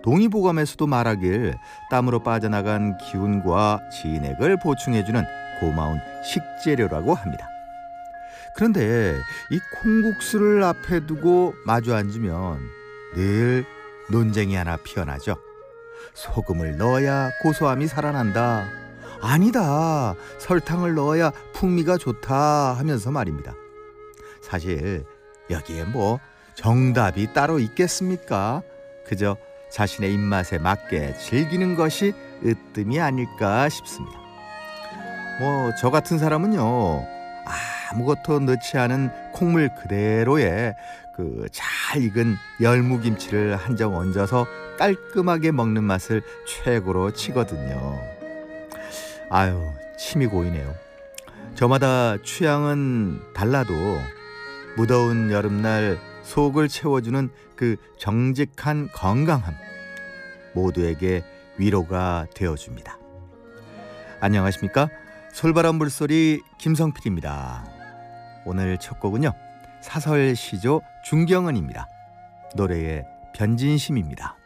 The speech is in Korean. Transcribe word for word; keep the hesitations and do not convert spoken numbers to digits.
동의보감에서도 말하길 땀으로 빠져나간 기운과 진액을 보충해주는 고마운 식재료라고 합니다. 그런데 이 콩국수를 앞에 두고 마주 앉으면 늘 논쟁이 하나 피어나죠. 소금을 넣어야 고소함이 살아난다. 아니다. 설탕을 넣어야 풍미가 좋다 하면서 말입니다. 사실 여기에 뭐 정답이 따로 있겠습니까? 그저 자신의 입맛에 맞게 즐기는 것이 으뜸이 아닐까 싶습니다. 뭐 저 같은 사람은요, 아무것도 넣지 않은 콩물 그대로의 그 잘 익은 열무김치를 한 점 얹어서 깔끔하게 먹는 맛을 최고로 치거든요. 아유, 침이 고이네요. 저마다 취향은 달라도 무더운 여름날 속을 채워주는 그 정직한 건강함, 모두에게 위로가 되어줍니다. 안녕하십니까? 솔바람 물소리 김성필입니다. 오늘 첫 곡은요, 사설시조 중경은입니다. 노래의 변진심입니다.